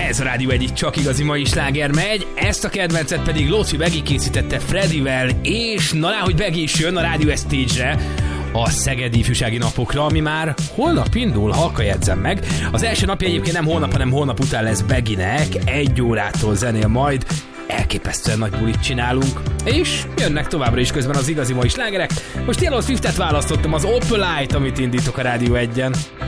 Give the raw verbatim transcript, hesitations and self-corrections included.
Ez a Rádió egyik csak igazi mai sláger megy, ezt a kedvencet pedig Lóci Begi készítette Fredivel, és na rá, hogy Begi is jön a Rádió Stage-re a Szegedi Ifjúsági Napokra, ami már holnap indul, halka jegyzem meg. Az első napja egyébként nem holnap, hanem holnap után lesz Beginek, egy órától zenél majd, elképesztően nagy bulit csinálunk, és jönnek továbbra is közben az igazi mai slágerek. Most Yellow Swiftet választottam, az Opalite, amit indítok a Rádió egyen.